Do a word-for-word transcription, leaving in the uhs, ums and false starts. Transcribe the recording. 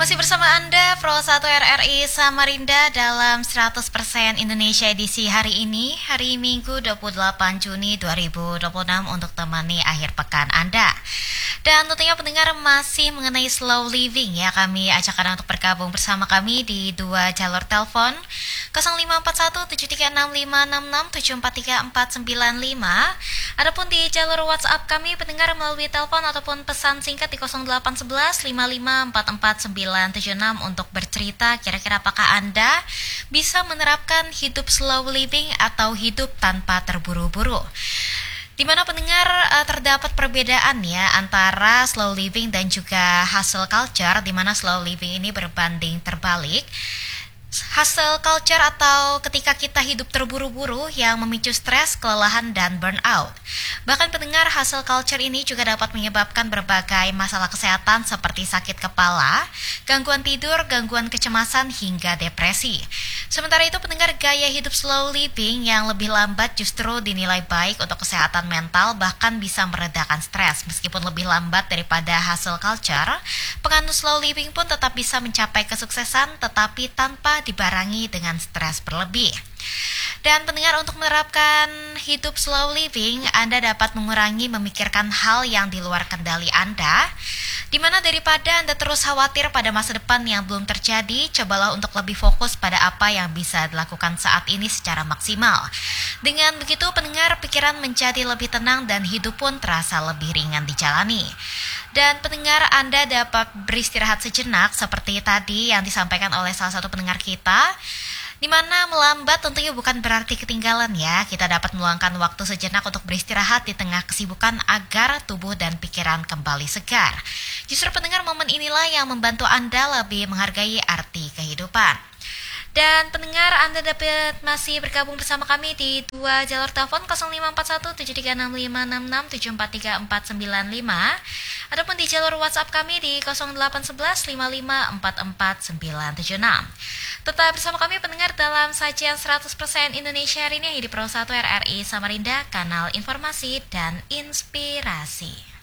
Masih bersama Anda, Pro satu R R I Samarinda dalam seratus persen Indonesia edisi hari ini, hari Minggu dua puluh delapan Juni dua ribu dua puluh enam untuk temani akhir pekan Anda. Dan tentunya pendengar masih mengenai slow living ya, kami ajak Anda untuk bergabung bersama kami di dua jalur telepon nol lima empat satu tujuh tiga enam lima enam enam tujuh empat tiga empat sembilan lima. Adapun di jalur WhatsApp kami pendengar melalui telepon ataupun pesan singkat di nol delapan satu satu lima lima empat empat sembilan tujuh enam untuk bercerita kira-kira apakah Anda bisa menerapkan hidup slow living atau hidup tanpa terburu-buru. Di mana pendengar uh, terdapat perbedaan ya antara slow living dan juga hustle culture, di mana slow living ini berbanding terbalik. Hustle culture atau ketika kita hidup terburu-buru yang memicu stres, kelelahan, dan burnout. Bahkan pendengar, hustle culture ini juga dapat menyebabkan berbagai masalah kesehatan seperti sakit kepala, gangguan tidur, gangguan kecemasan, hingga depresi. Sementara itu pendengar, gaya hidup slow living yang lebih lambat justru dinilai baik untuk kesehatan mental, bahkan bisa meredakan stres. Meskipun lebih lambat daripada hustle culture, penganut slow living pun tetap bisa mencapai kesuksesan tetapi tanpa dibarengi dengan stres berlebih. Dan pendengar, untuk menerapkan hidup slow living, Anda dapat mengurangi memikirkan hal yang di luar kendali Anda, di mana daripada Anda terus khawatir pada masa depan yang belum terjadi, cobalah untuk lebih fokus pada apa yang bisa dilakukan saat ini secara maksimal. Dengan begitu pendengar, pikiran menjadi lebih tenang dan hidup pun terasa lebih ringan dijalani. Dan pendengar, Anda dapat beristirahat sejenak seperti tadi yang disampaikan oleh salah satu pendengar kita, di mana melambat tentunya bukan berarti ketinggalan ya. Kita dapat meluangkan waktu sejenak untuk beristirahat di tengah kesibukan agar tubuh dan pikiran kembali segar. Justru pendengar, momen inilah yang membantu Anda lebih menghargai arti kehidupan. Dan pendengar, Anda dapat masih bergabung bersama kami di dua jalur telepon nol lima empat satu tujuh tiga enam lima enam enam tujuh empat tiga empat sembilan lima, ataupun di jalur WhatsApp kami di nol delapan satu satu lima lima empat empat sembilan tujuh enam. Tetap bersama kami pendengar dalam sajian seratus persen Indonesia hari ini di Pro satu R R I Samarinda, kanal informasi dan inspirasi.